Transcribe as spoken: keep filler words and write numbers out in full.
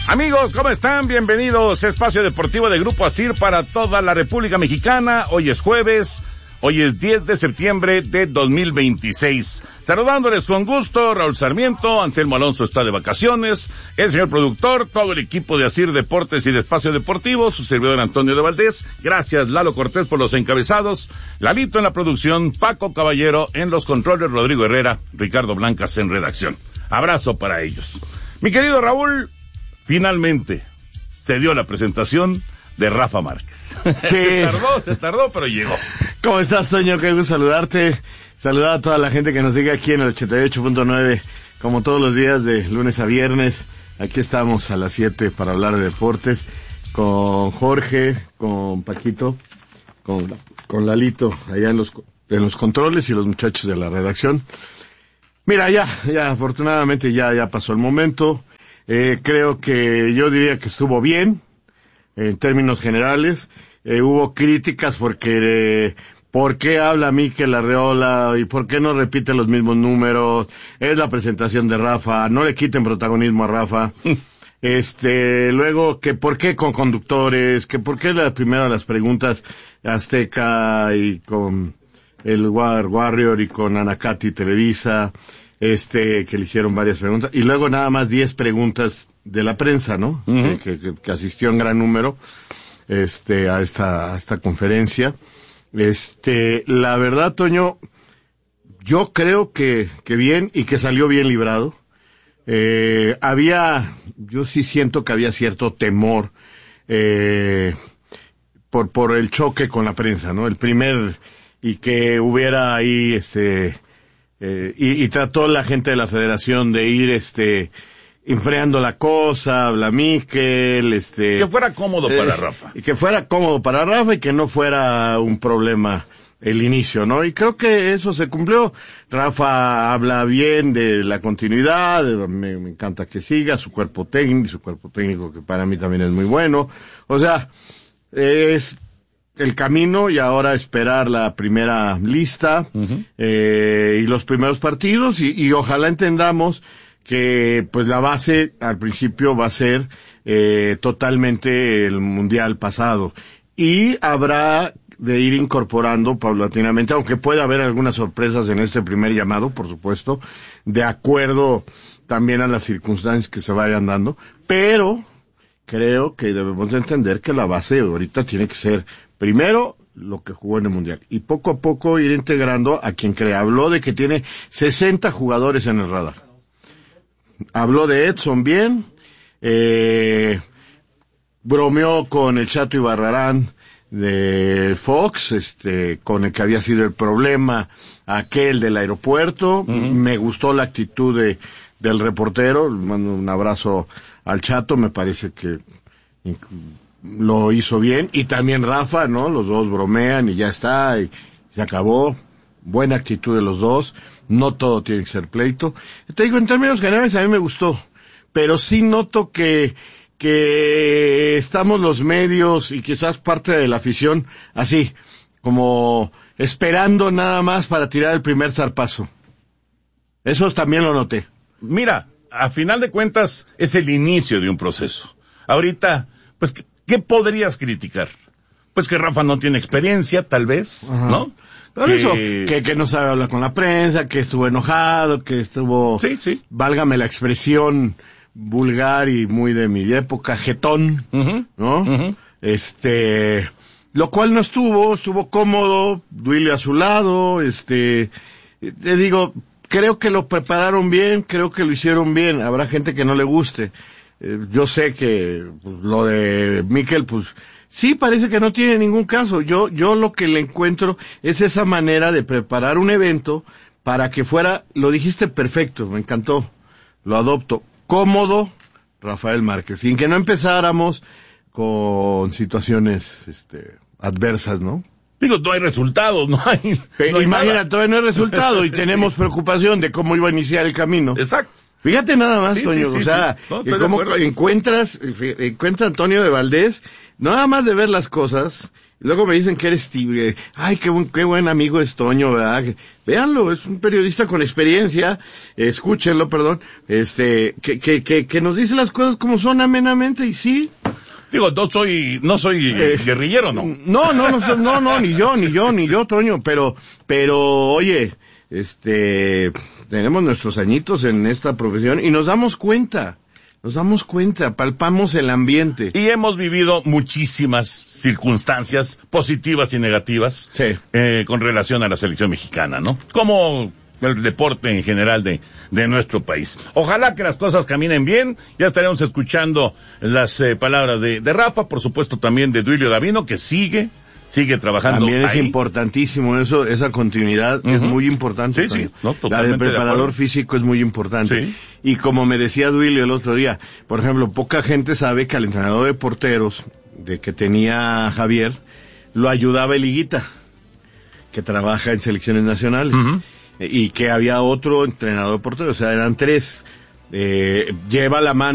Amigos, ¿cómo están? Bienvenidos a Espacio Deportivo de Grupo Asir para toda la República Mexicana. Hoy es jueves, hoy es diez de septiembre de dos mil veintiséis. Saludándoles con gusto, Raúl Sarmiento, Anselmo Alonso está de vacaciones, el señor productor, todo el equipo de Asir Deportes y de Espacio Deportivo, su servidor Antonio de Valdés. Gracias, Lalo Cortés, por los encabezados, Lalito en la producción, Paco Caballero en los controles, Rodrigo Herrera, Ricardo Blancas en redacción. Abrazo para ellos. Mi querido Raúl, finalmente se dio la presentación de Rafa Márquez. Sí. se tardó, se tardó, pero llegó. ¿Cómo estás, Toño? Qué gusto saludarte. Saludar a toda la gente que nos sigue aquí en el ochenta y ocho punto nueve, como todos los días de lunes a viernes. Aquí estamos a las siete para hablar de deportes, con Jorge, con Paquito, con, con Lalito, allá en los, en los controles y los muchachos de la redacción. Mira, ya, ya, afortunadamente ya, ya pasó el momento. Eh, creo que yo diría que estuvo bien, en términos generales. Eh, hubo críticas porque, eh, ¿por qué habla Mikel Arreola? ¿Y por qué no repite los mismos números? Es la presentación de Rafa, no le quiten protagonismo a Rafa. Este, luego, que por qué con conductores, que por qué la primera de las preguntas Azteca y con el War Warrior y con Anacati Televisa. Este, que le hicieron varias preguntas, y luego nada más diez preguntas de la prensa, ¿no? Uh-huh. Que, que, que asistió en gran número, este, a esta, a esta conferencia. Este, la verdad, Toño, yo creo que, que bien, y que salió bien librado. Eh, había, yo sí siento que había cierto temor, eh, por, por el choque con la prensa, ¿no? El primer, y que hubiera ahí, este, Eh, y, y trató la gente de la federación de ir, este, enfriando la cosa, habla Mikel, este... Que fuera cómodo eh, para Rafa. Y que fuera cómodo para Rafa y que no fuera un problema el inicio, ¿no? Y creo que eso se cumplió. Rafa habla bien de la continuidad, me, me encanta que siga, su cuerpo técnico, su cuerpo técnico que para mí también es muy bueno. O sea, es el camino y ahora esperar la primera lista, uh-huh. eh, y los primeros partidos y, y ojalá entendamos que pues la base al principio va a ser eh, totalmente el mundial pasado y habrá de ir incorporando paulatinamente, aunque pueda haber algunas sorpresas en este primer llamado, por supuesto, de acuerdo también a las circunstancias que se vayan dando, pero creo que debemos de entender que la base ahorita tiene que ser primero lo que jugó en el Mundial y poco a poco ir integrando a quien cree. Habló de que tiene sesenta jugadores en el radar. Habló de Edson bien, eh, bromeó con el Chato Ibarrarán de Fox, este, con el que había sido el problema aquel del aeropuerto. Uh-huh. Me gustó la actitud de, del reportero, le mando un abrazo al Chato, me parece que lo hizo bien, y también Rafa, ¿no? Los dos bromean y ya está, y se acabó. Buena actitud de los dos, no todo tiene que ser pleito. Te digo, en términos generales a mí me gustó, pero sí noto que, que estamos los medios y quizás parte de la afición así, como esperando nada más para tirar el primer zarpazo. Eso también lo noté. Mira, a final de cuentas es el inicio de un proceso. Ahorita, pues, ¿qué, qué podrías criticar? Pues que Rafa no tiene experiencia, tal vez, ajá, ¿no? Por que... eso, que, que no sabe hablar con la prensa, que estuvo enojado, que estuvo, sí, sí, válgame la expresión vulgar y muy de mi época, jetón, uh-huh, ¿no? Uh-huh. Este, lo cual no estuvo, estuvo cómodo, Duilio a su lado, este, te digo, creo que lo prepararon bien, creo que lo hicieron bien, habrá gente que no le guste. Eh, yo sé que pues, lo de Mikel, pues, sí parece que no tiene ningún caso. Yo, yo lo que le encuentro es esa manera de preparar un evento para que fuera, lo dijiste perfecto, me encantó, lo adopto, cómodo, Rafael Márquez, sin que no empezáramos con situaciones, este, adversas, ¿no? Digo, no hay resultados, no hay... Pero no hay imagina, nada. Todavía no hay resultado y tenemos sí. preocupación de cómo iba a iniciar el camino. Exacto. Fíjate nada más, Sí, Toño, sí, sí, o sea, sí. No, eh, cómo encuentras, encuentra Antonio de Valdés, nada más de ver las cosas, y luego me dicen que eres tibio, ay, qué buen, qué buen amigo es Toño, ¿verdad? Véanlo, es un periodista con experiencia, escúchenlo, perdón, este, que, que, que, que nos dice las cosas como son amenamente, y sí. Digo, no soy, no soy eh, guerrillero, ¿no? No, no, no, no, no, ni yo, ni yo, ni yo, Toño, pero, pero, oye, este, tenemos nuestros añitos en esta profesión y nos damos cuenta, nos damos cuenta, palpamos el ambiente. Y hemos vivido muchísimas circunstancias positivas y negativas Sí. eh, con relación a la selección mexicana, ¿no? Como el deporte en general de, de nuestro país. Ojalá que las cosas caminen bien. Ya estaremos escuchando las eh, palabras de, de Rafa, por supuesto también de Duilio Davino, que sigue, sigue trabajando También es ahí. importantísimo eso, esa continuidad uh-huh. es muy importante. Sí, sí, no, la del preparador físico es muy importante. Sí. Y como me decía Duilio el otro día, por ejemplo, poca gente sabe que al entrenador de porteros de que tenía Javier, lo ayudaba el Higuita, que trabaja en selecciones nacionales. Uh-huh. Y que había otro entrenador de porteros, o sea, eran tres. Eh, lleva la mano